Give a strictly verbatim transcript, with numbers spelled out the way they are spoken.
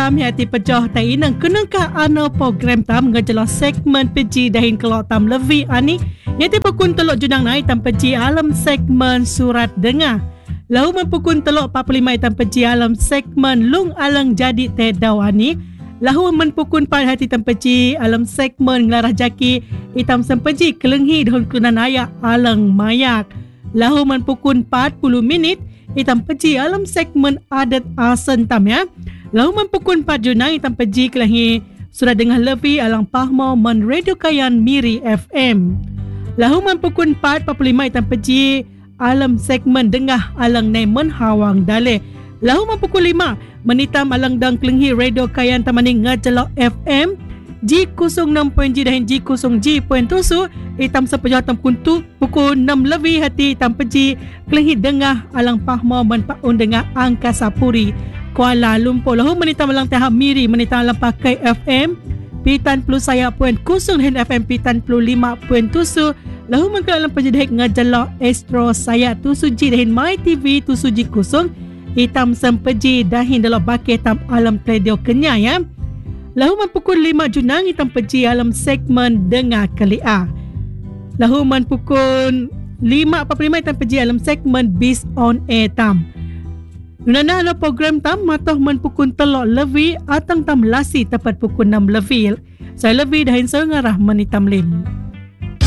tam hati pecah tai nang kenangka ana program tam ngajelah segmen peji dahin kelok tam levi ani yati pukun telok junang nai tam peji alam segmen surat dengar. Lahu mempukun telok empat puluh lima tam peji alam segmen lung alang jadi tedau ani. Lahu menpukun pat hati tam peji alam segmen ngelarah jaki itam sempeji kelenghi dahun kelunan ayak alang mayak. Lahu menpukun empat puluh minit itam peji alam segmen adat asen tam ya. Lahu mempukun empat junang itam peji kelenghi sudah dengar lebih alang pahmo men radio kayan Miri F M. Lahu mempukun empat empat puluh lima itam peji alam segmen dengah alang nemen hawang dale. Lahu mempukul lima menitam alang dang kelenghi radio kayan tamaning ngajelok F M G kosong enam point G dan G kosong G point tusu itam sepejah tam kuntu pukul enam lebih hati itam peji kelenghi dengah alang pahmo men paun dengah Angkasa Puri Kuala Lumpur. Lahu menitam alang tahap Miri menitam alang pakai F M Pitan plus saya point kosong dan F M Pitan plus lima point tusu. Lahu mengkal alang penjedek ngajelok Astro saya tusu G dan My T V tusu G kosong hitam sempeji dahin dalam bakit tam alam radio Kenya ya. Lahu mempukul lima junang hitam peji alam segmen dengar kelia. Lahu mempukul lima empat puluh lima hitam peji alam segmen Bis on Air tam. Nunana ada program tam matoh mempukul telok levi atang tam lasi tepat pukul enam lebih. Saya lebih dahin saya ngarah menitam lim.